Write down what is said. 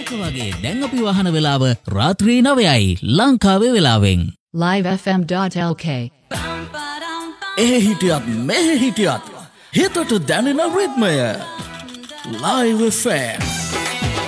ඕක වගේ දැන් අපි වහන වෙලාව රාත්‍රී 9යි ලංකාවේ වෙලාවෙන්. livefm.lk එහෙ හිටියත් මෙහෙ හිටියත් හිතට දැනෙන රිද්මය Live FM